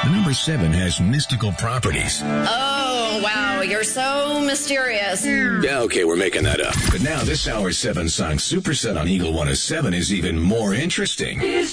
The number 7 has mystical properties. Oh, wow. You're so mysterious. Yeah, okay, we're making that up. But now this hour's 7 song superset on Eagle 107 is even more interesting.